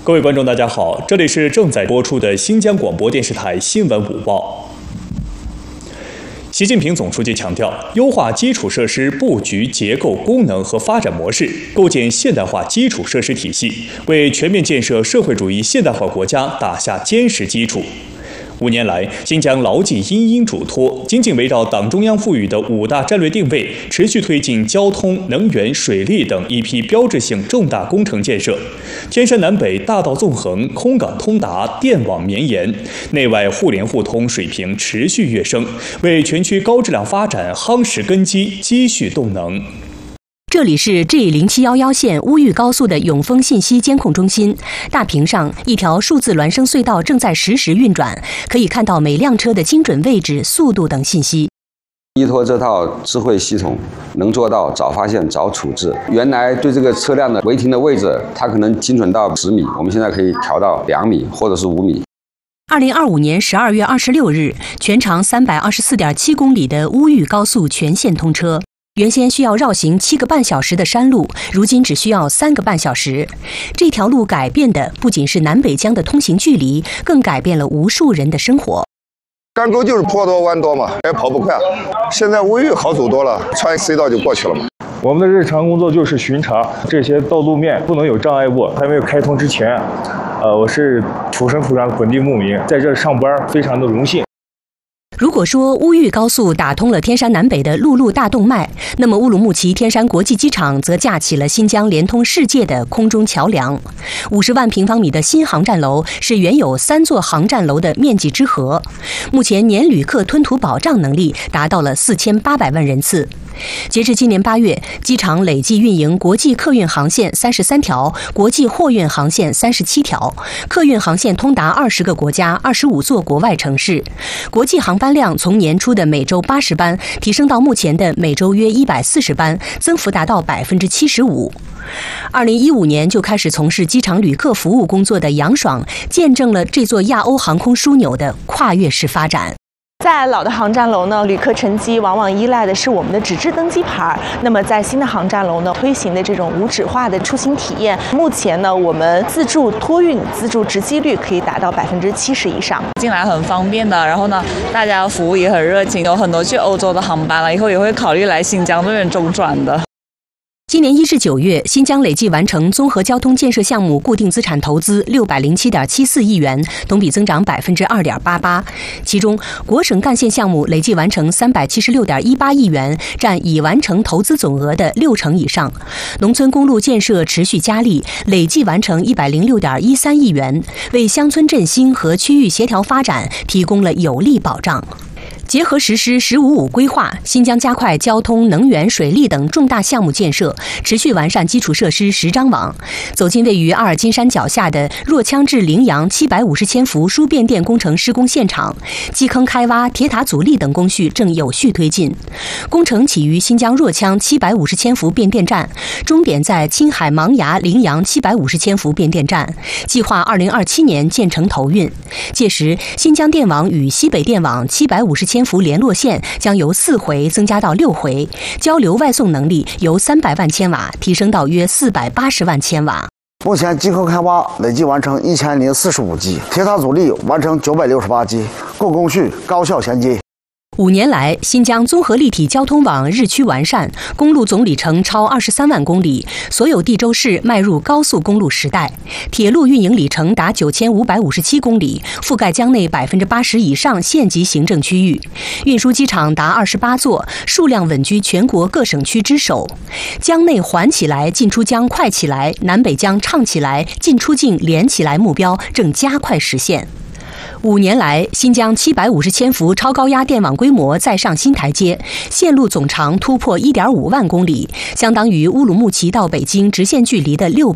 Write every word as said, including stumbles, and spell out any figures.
各位观众，大家好，这里是正在播出的新疆广播电视台新闻午报。习近平总书记强调，优化基础设施布局、结构、功能和发展模式，构建现代化基础设施体系，为全面建设社会主义现代化国家打下坚实基础。五年来，新疆牢记因因嘱托，紧紧围绕党中央赋予的五大战略定位，持续推进交通、能源、水利等一批标志性重大工程建设。天山南北大道纵横，空港通达，电网绵延，内外互联互通水平持续跃升，为全区高质量发展夯实根基、积蓄动能。 这里是 G 零七一一线乌豫高速的永丰信息监控中心，大屏上一条数字孪生隧道正在实时运转，可以看到每辆车的精准位置、速度等信息。 依托这套智慧系统，能做到早发现、早处置。原来对这个车辆的违停的位置，它可能精准到十米，我们现在可以调到两米或者是五米。 二零二五年十二月二十六日，全长三百二十四点七公里的乌豫高速全线通车。原先需要绕行七个半小时的山路，如今只需要三个半小时。这条路改变的不仅是南北疆的通行距离，更改变了无数人的生活。 干沟就是坡多弯多嘛，也跑不快。现在乌豫好走多了，穿隧道就过去了嘛。 我们的日常工作就是巡查这些道路面不能有障碍物。还没有开通之前，呃，我是土生土长本地牧民，在这上班非常的荣幸。 如果说乌豫高速打通了天山南北的陆路大动脉，那么乌鲁木齐天山国际机场则架起了新疆连通世界的空中桥梁。五十万平方米的新航站楼是原有三座航站楼的面积之和。目前年旅客吞吐保障能力达到了四千八百万人次。截至今年八月，机场累计运营国际客运航线三十三条，国际货运航线三十七条，客运航线通达二十个国家、二十五座国外城市。国际航班量从年初的每周八十班提升到目前的每周约一百四十班，增幅达到百分之七十五。二零一五年就开始从事机场旅客服务工作的杨爽，见证了这座亚欧航空枢纽的跨越式发展。 在老的航站楼呢，旅客乘机往往依赖的是我们的纸质登机牌。那么在新的航站楼呢，推行的这种无纸化的出行体验，目前呢，我们自助托运、自助值机率可以达到百分之七十以上。 进来很方便的，然后呢，大家服务也很热情，有很多去欧洲的航班了，以后也会考虑来新疆这边中转的。 今年一至九月，新疆累计完成综合交通建设项目固定资产投资六百零七点七四亿元，同比增长百分之二点八八。其中，国省干线项目累计完成三百七十六点一八亿元，占已完成投资总额的六成以上。农村公路建设持续加力，累计完成一百零六点一三亿元，为乡村振兴和区域协调发展提供了有力保障。结合实施“十五五”规划，新疆加快交通、能源、水利等重大项目建设，持续完善基础设施十张网。走进位于阿尔金山脚下的若羌至羚羊七百五十千伏输变电工程施工现场，基坑开挖、铁塔阻力等工序正有序推进。工程起于新疆若羌七百五十千伏变电站，终点在青海茫崖羚羊七百五十千伏变电站，计划二零二七年建成投运。届时，新疆电网与西北电网七百五十千伏联络线将由四回增加到六回，交流外送能力由三百万千瓦提升到约四百八十万千瓦。 目前基坑开挖累计完成一千零四十五基，铁塔阻力完成九百六十八基，各工序高效衔接。 五年来，新疆综合立体交通网日趋完善，公路总里程超二十三万公里，所有地州市迈入高速公路时代。铁路运营里程达九千五百五十七公里，覆盖疆内百分之八十以上县级行政区域。运输机场达二十八座，数量稳居全国各省区之首。疆内缓起来、进出疆快起来，南北疆畅起来、进出境连起来目标正加快实现。五年来，新疆七百五十千伏超高压电网规模再上新台阶，线路总长突破一点五万公里，相当于乌鲁木齐到北京直线距离的六倍。